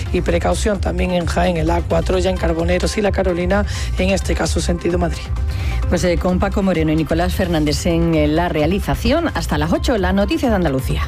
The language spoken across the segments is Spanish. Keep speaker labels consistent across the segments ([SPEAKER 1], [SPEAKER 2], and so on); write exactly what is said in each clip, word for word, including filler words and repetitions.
[SPEAKER 1] y precaución también en Jaén, el Agua, Troya, en Carboneros y La Carolina, en este caso sentido Madrid.
[SPEAKER 2] Pues eh, con Paco Moreno y Nicolás Fernández en eh, la realización, hasta las ocho, las noticias de Andalucía.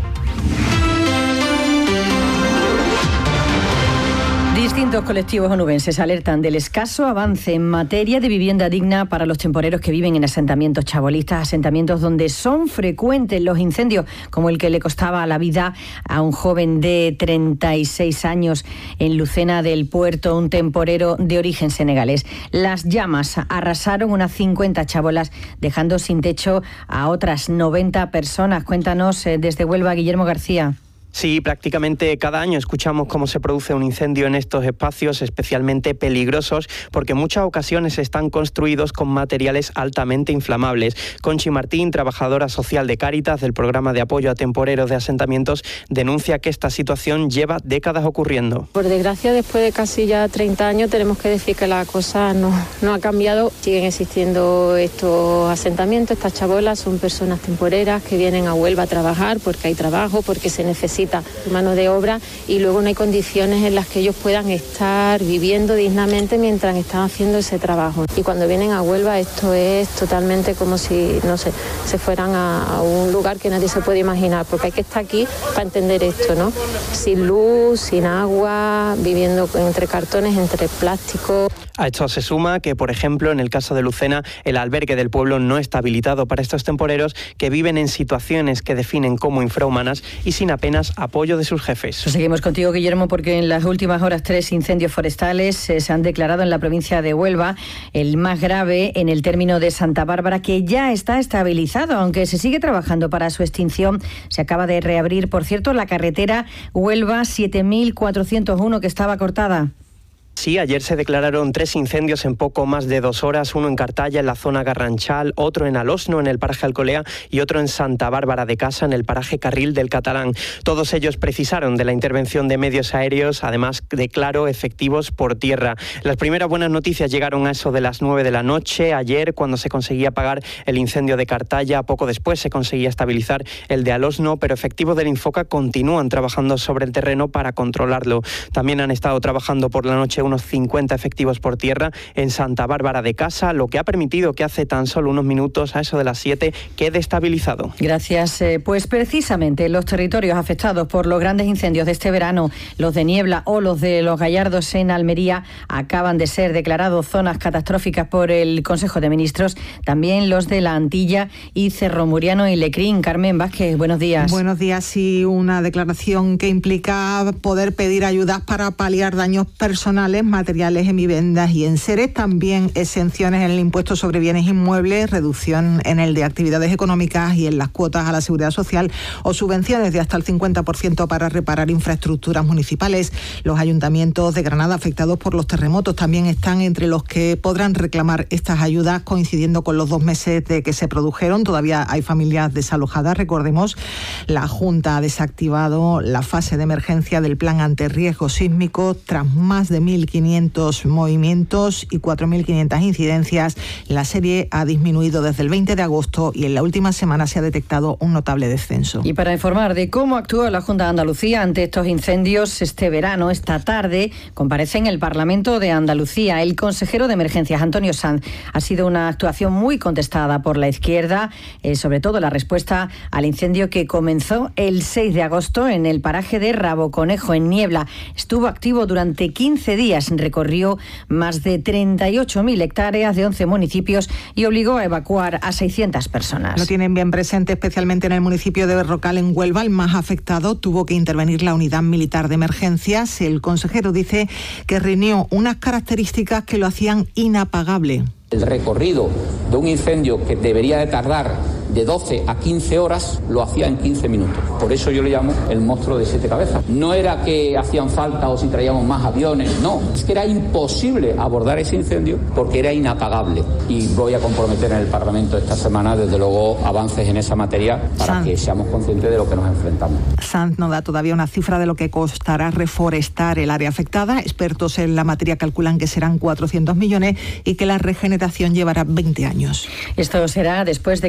[SPEAKER 2] Distintos colectivos onubenses alertan del escaso avance en materia de vivienda digna para los temporeros que viven en asentamientos chabolistas, asentamientos donde son frecuentes los incendios, como el que le costaba la vida a un joven de treinta y seis años en Lucena del Puerto, un temporero de origen senegalés. Las llamas arrasaron unas cincuenta chabolas, dejando sin techo a otras noventa personas. Cuéntanos eh, desde Huelva, Guillermo García.
[SPEAKER 3] Sí, prácticamente cada año escuchamos cómo se produce un incendio en estos espacios especialmente peligrosos porque en muchas ocasiones están construidos con materiales altamente inflamables. Conchi Martín, trabajadora social de Cáritas del programa de apoyo a temporeros de asentamientos, denuncia que esta situación lleva décadas ocurriendo.
[SPEAKER 4] Por desgracia, después de casi ya treinta años, tenemos que decir que la cosa no, no ha cambiado. Siguen existiendo estos asentamientos, estas chabolas, son personas temporeras que vienen a Huelva a trabajar porque hay trabajo, porque se necesita mano de obra y luego no hay condiciones en las que ellos puedan estar viviendo dignamente mientras están haciendo ese trabajo. Y cuando vienen a Huelva esto es totalmente como si, no sé, se fueran a, a un lugar que nadie se puede imaginar, porque hay que estar aquí para entender esto, ¿no? Sin luz, sin agua, viviendo entre cartones, entre plásticos.
[SPEAKER 3] A esto se suma que, por ejemplo, en el caso de Lucena, el albergue del pueblo no está habilitado para estos temporeros que viven en situaciones que definen como infrahumanas y sin apenas apoyo de sus jefes.
[SPEAKER 2] Pues seguimos contigo, Guillermo, porque en las últimas horas tres incendios forestales eh, se han declarado en la provincia de Huelva, el más grave en el término de Santa Bárbara, que ya está estabilizado, aunque se sigue trabajando para su extinción. Se acaba de reabrir, por cierto, la carretera Huelva siete mil cuatrocientos uno que estaba cortada.
[SPEAKER 3] Sí, ayer se declararon tres incendios en poco más de dos horas, uno en Cartaya, en la zona Garranchal, otro en Alosno, en el paraje Alcolea, y otro en Santa Bárbara de Casa, en el paraje Carril del Catalán. Todos ellos precisaron de la intervención de medios aéreos, además de, claro, efectivos por tierra. Las primeras buenas noticias llegaron a eso de las nueve de la noche, ayer, cuando se conseguía apagar el incendio de Cartaya. Poco después se conseguía estabilizar el de Alosno, pero efectivos del Infoca continúan trabajando sobre el terreno para controlarlo. También han estado trabajando por la noche unos cincuenta efectivos por tierra en Santa Bárbara de Casa, lo que ha permitido que hace tan solo unos minutos, a eso de las siete, quede estabilizado.
[SPEAKER 2] Gracias. Eh, pues precisamente los territorios afectados por los grandes incendios de este verano, los de Niebla o los de Los Gallardos en Almería, acaban de ser declarados zonas catastróficas por el Consejo de Ministros. También los de La Antilla y Cerro Muriano y Lecrín. Carmen Vázquez, buenos días.
[SPEAKER 5] Buenos días. Sí, una declaración que implica poder pedir ayudas para paliar daños personales, materiales en viviendas y en seres, también exenciones en el impuesto sobre bienes inmuebles, reducción en el de actividades económicas y en las cuotas a la seguridad social o subvenciones de hasta el cincuenta por ciento para reparar infraestructuras municipales. Los ayuntamientos de Granada afectados por los terremotos también están entre los que podrán reclamar estas ayudas, coincidiendo con los dos meses de que se produjeron. Todavía hay familias desalojadas. Recordemos, la Junta ha desactivado la fase de emergencia del plan ante riesgo sísmico tras más de mil quinientos movimientos y cuatro mil quinientas incidencias. La serie ha disminuido desde el veinte de agosto y en la última semana se ha detectado un notable descenso.
[SPEAKER 2] Y para informar de cómo actuó la Junta de Andalucía ante estos incendios este verano, esta tarde, comparece en el Parlamento de Andalucía el consejero de Emergencias, Antonio Sanz. Ha sido una actuación muy contestada por la izquierda, eh, sobre todo la respuesta al incendio que comenzó el seis de agosto en el paraje de Raboconejo, en Niebla. Estuvo activo durante quince días. Recorrió más de treinta y ocho mil hectáreas de once municipios y obligó a evacuar a seiscientas personas.
[SPEAKER 5] Lo tienen bien presente, especialmente en el municipio de Berrocal, en Huelva, el más afectado. Tuvo que intervenir la unidad militar de emergencias. El consejero dice que reunió unas características que lo hacían inapagable.
[SPEAKER 6] El recorrido de un incendio que debería de tardar de doce a quince horas, lo hacía en quince minutos. Por eso yo le llamo el monstruo de siete cabezas. No era que hacían falta o si traíamos más aviones, no. Es que era imposible abordar ese incendio porque era inapagable. Y voy a comprometer en el Parlamento esta semana, desde luego, avances en esa materia para Sanz. que seamos conscientes de lo que nos enfrentamos.
[SPEAKER 5] Sanz no da todavía una cifra de lo que costará reforestar el área afectada. Expertos en la materia calculan que serán cuatrocientos millones y que la regeneración llevará veinte años.
[SPEAKER 2] Esto será después de que el presidente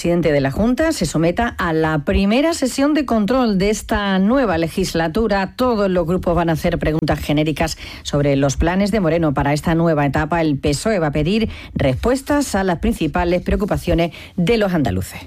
[SPEAKER 2] presidente de la Junta se someta a la primera sesión de control de esta nueva legislatura. Todos los grupos van a hacer preguntas genéricas sobre los planes de Moreno para esta nueva etapa. El P S O E va a pedir respuestas a las principales preocupaciones de los andaluces.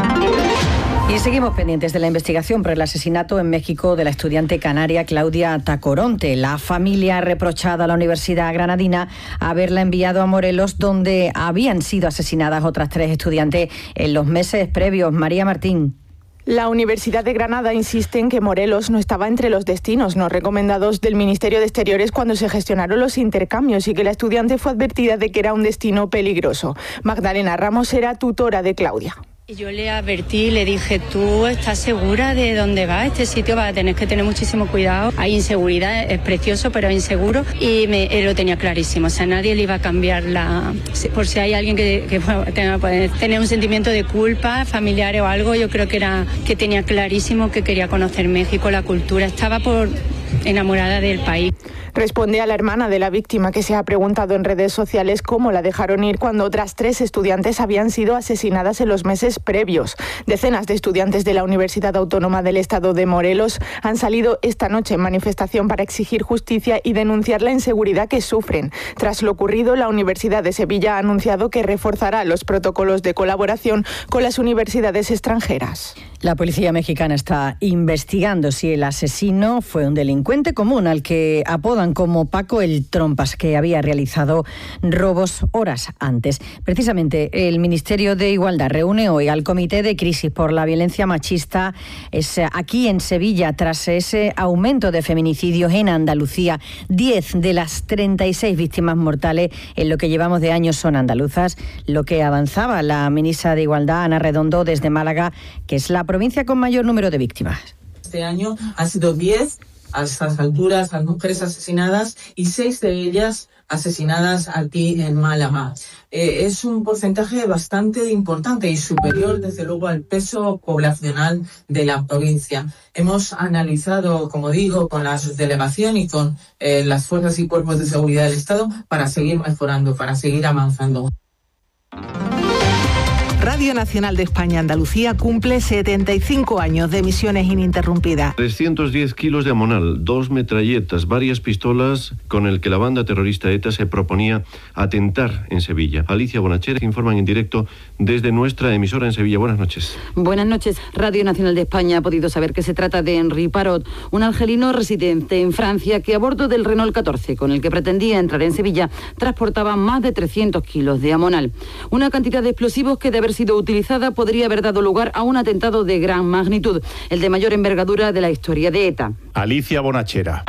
[SPEAKER 2] Y seguimos pendientes de la investigación por el asesinato en México de la estudiante canaria Claudia Tacoronte. La familia ha reprochado a la Universidad Granadina haberla enviado a Morelos, donde habían sido asesinadas otras tres estudiantes en los meses previos. María Martín.
[SPEAKER 7] La Universidad de Granada insiste en que Morelos no estaba entre los destinos no recomendados del Ministerio de Exteriores cuando se gestionaron los intercambios y que la estudiante fue advertida de que era un destino peligroso. Magdalena Ramos era tutora de Claudia.
[SPEAKER 8] Yo le advertí, le dije, tú estás segura de dónde vas, este sitio vas a tener que tener muchísimo cuidado, hay inseguridad, es precioso pero es inseguro, y me, él lo tenía clarísimo, o sea, nadie le iba a cambiar la... Por si hay alguien que, que tenga, puede tener un sentimiento de culpa, familiar o algo, yo creo que era que tenía clarísimo que quería conocer México, la cultura, estaba por enamorada del país.
[SPEAKER 7] Responde a la hermana de la víctima, que se ha preguntado en redes sociales cómo la dejaron ir cuando otras tres estudiantes habían sido asesinadas en los meses previos. Decenas de estudiantes de la Universidad Autónoma del Estado de Morelos han salido esta noche en manifestación para exigir justicia y denunciar la inseguridad que sufren. Tras lo ocurrido, la Universidad de Sevilla ha anunciado que reforzará los protocolos de colaboración con las universidades extranjeras.
[SPEAKER 2] La policía mexicana está investigando si el asesino fue un delincuente común al que apodan como Paco el Trompas, que había realizado robos horas antes. Precisamente el Ministerio de Igualdad reúne hoy al Comité de Crisis por la Violencia Machista es aquí en Sevilla, tras ese aumento de feminicidios en Andalucía. Diez de las treinta y seis víctimas mortales en lo que llevamos de años son andaluzas, lo que avanzaba la ministra de Igualdad, Ana Redondo, desde Málaga, que es la provincia con mayor número de víctimas.
[SPEAKER 9] Este año han sido diez a estas alturas las mujeres asesinadas y seis de ellas asesinadas aquí en Málaga. Eh, es un porcentaje bastante importante y superior, desde luego, al peso poblacional de la provincia. Hemos analizado, como digo, con la delegación y con eh, las fuerzas y cuerpos de seguridad del Estado para seguir mejorando, para seguir avanzando.
[SPEAKER 5] Radio Nacional de España Andalucía cumple setenta y cinco años de emisiones ininterrumpidas.
[SPEAKER 10] trescientos diez kilos de amonal, dos metralletas, varias pistolas con el que la banda terrorista ETA se proponía atentar en Sevilla. Alicia Bonachera informan en directo desde nuestra emisora en Sevilla. Buenas noches.
[SPEAKER 11] Buenas noches. Radio Nacional de España ha podido saber que se trata de Henri Parot, un argelino residente en Francia que a bordo del Renault catorce, con el que pretendía entrar en Sevilla, transportaba más de trescientos kilos de amonal. Una cantidad de explosivos que de haber sido utilizada podría haber dado lugar a un atentado de gran magnitud, el de mayor envergadura de la historia de ETA.
[SPEAKER 12] Alicia Bonachera.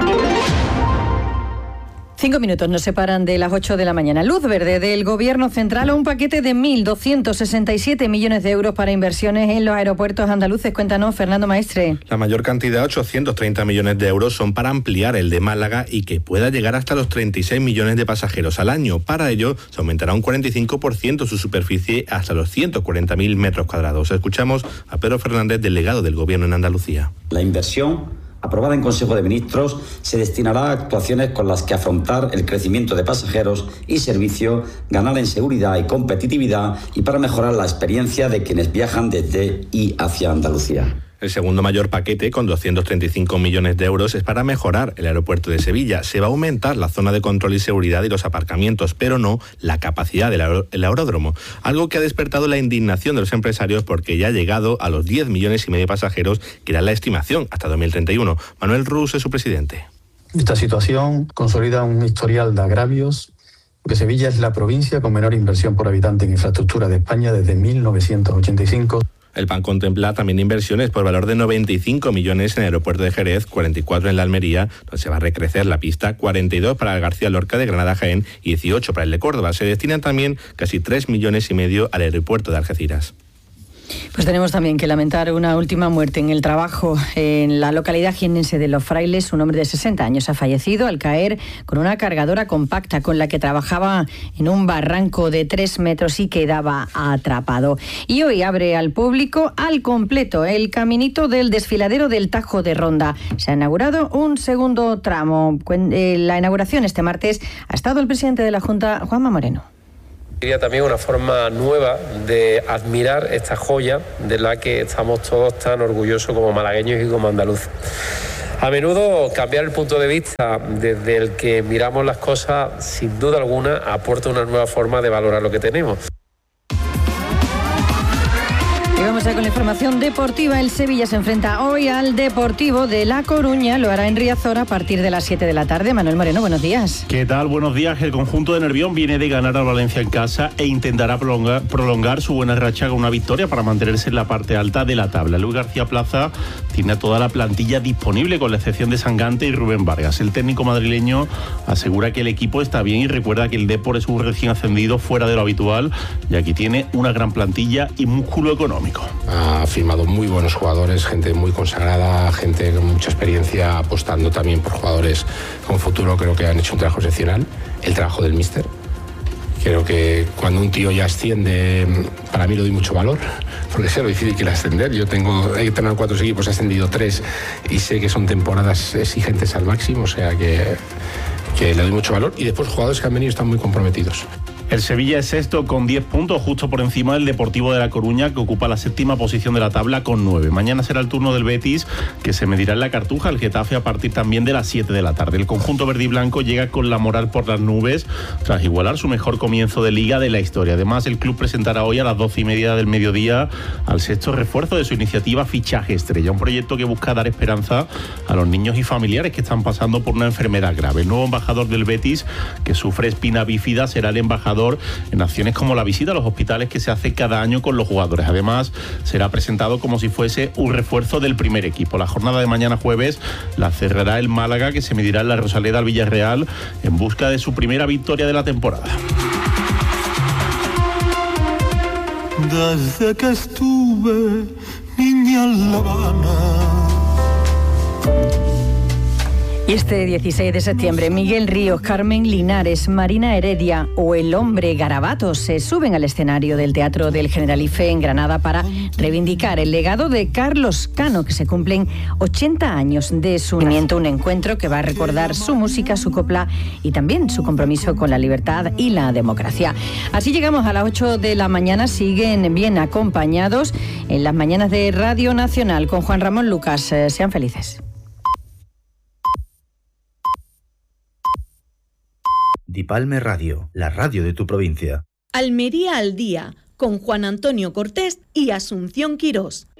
[SPEAKER 2] Cinco minutos nos separan de las ocho de la mañana. Luz verde del Gobierno Central a un paquete de mil doscientos sesenta y siete millones de euros para inversiones en los aeropuertos andaluces. Cuéntanos, Fernando Maestre.
[SPEAKER 13] La mayor cantidad, ochocientos treinta millones de euros, son para ampliar el de Málaga y que pueda llegar hasta los treinta y seis millones de pasajeros al año. Para ello, se aumentará un cuarenta y cinco por ciento su superficie hasta los ciento cuarenta mil metros cuadrados. Escuchamos a Pedro Fernández, delegado del Gobierno en Andalucía.
[SPEAKER 14] La inversión aprobada en Consejo de Ministros se destinará a actuaciones con las que afrontar el crecimiento de pasajeros y servicio, ganar en seguridad y competitividad y para mejorar la experiencia de quienes viajan desde y hacia Andalucía.
[SPEAKER 13] El segundo mayor paquete, con doscientos treinta y cinco millones de euros, es para mejorar el aeropuerto de Sevilla. Se va a aumentar la zona de control y seguridad y los aparcamientos, pero no la capacidad del aer- aeródromo. Algo que ha despertado la indignación de los empresarios porque ya ha llegado a los diez millones y medio de pasajeros, que era la estimación hasta dos mil treinta y uno. Manuel Rus es su presidente.
[SPEAKER 15] Esta situación consolida un historial de agravios, porque Sevilla es la provincia con menor inversión por habitante en infraestructura de España desde mil novecientos ochenta y cinco.
[SPEAKER 13] El P A N contempla también inversiones por valor de noventa y cinco millones en el aeropuerto de Jerez, cuarenta y cuatro en la Almería, donde se va a recrecer la pista, cuarenta y dos para el García Lorca de Granada Jaén y dieciocho para el de Córdoba. Se destinan también casi tres millones y medio al aeropuerto de Algeciras.
[SPEAKER 2] Pues tenemos también que lamentar una última muerte en el trabajo en la localidad jiennense de Los Frailes. Un hombre de sesenta años ha fallecido al caer con una cargadora compacta con la que trabajaba en un barranco de tres metros y quedaba atrapado. Y hoy abre al público al completo el caminito del desfiladero del Tajo de Ronda. Se ha inaugurado un segundo tramo. La inauguración este martes ha estado el presidente de la Junta, Juanma Moreno.
[SPEAKER 12] Sería también una forma nueva de admirar esta joya de la que estamos todos tan orgullosos como malagueños y como andaluces. A menudo cambiar el punto de vista desde el que miramos las cosas, sin duda alguna, aporta una nueva forma de valorar lo que tenemos.
[SPEAKER 2] Y vamos ya con la información deportiva. El Sevilla se enfrenta hoy al Deportivo de La Coruña. Lo hará en Riazor a partir de las siete de la tarde. Manuel Moreno, buenos días.
[SPEAKER 16] ¿Qué tal? Buenos días. El conjunto de Nervión viene de ganar al Valencia en casa e intentará prolongar, prolongar su buena racha con una victoria para mantenerse en la parte alta de la tabla. Luis García Plaza tiene a toda la plantilla disponible, con la excepción de Sangante y Rubén Vargas. El técnico madrileño asegura que el equipo está bien y recuerda que el Depor es un recién ascendido fuera de lo habitual, y aquí tiene una gran plantilla y músculo económico.
[SPEAKER 17] Ha firmado muy buenos jugadores, gente muy consagrada, gente con mucha experiencia, apostando también por jugadores con futuro. Creo que han hecho un trabajo excepcional. El trabajo del míster. Creo que cuando un tío ya asciende, para mí le doy mucho valor, porque sé lo difícil que es ascender. Yo tengo, he entrenado cuatro equipos, he ascendido tres y sé que son temporadas exigentes al máximo, o sea que, que le doy mucho valor. Y después los jugadores que han venido están muy comprometidos.
[SPEAKER 16] El Sevilla es sexto con diez puntos, justo por encima del Deportivo de La Coruña, que ocupa la séptima posición de la tabla con nueve. Mañana será el turno del Betis, que se medirá en la Cartuja, el Getafe, a partir también de las siete de la tarde. El conjunto verde y blanco llega con la moral por las nubes tras igualar su mejor comienzo de liga de la historia. Además, el club presentará hoy a las doce y media del mediodía al sexto refuerzo de su iniciativa Fichaje Estrella, un proyecto que busca dar esperanza a los niños y familiares que están pasando por una enfermedad grave. El nuevo embajador del Betis, que sufre espina bífida, será el embajador en acciones como la visita a los hospitales que se hace cada año con los jugadores. Además, será presentado como si fuese un refuerzo del primer equipo. La jornada de mañana jueves la cerrará el Málaga, que se medirá en la Rosaleda al Villarreal en busca de su primera victoria de la temporada.
[SPEAKER 18] Desde que estuve niña en La Habana.
[SPEAKER 2] Y este dieciséis de septiembre, Miguel Ríos, Carmen Linares, Marina Heredia o el hombre Garabato se suben al escenario del Teatro del Generalife en Granada para reivindicar el legado de Carlos Cano, que se cumplen ochenta años de su nacimiento. Un encuentro que va a recordar su música, su copla y también su compromiso con la libertad y la democracia. Así llegamos a las ocho de la mañana. Siguen bien acompañados en las mañanas de Radio Nacional con Juan Ramón Lucas. Eh, sean felices.
[SPEAKER 19] Dipalme Radio, la radio de tu provincia.
[SPEAKER 20] Almería al día, con Juan Antonio Cortés y Asunción Quirós.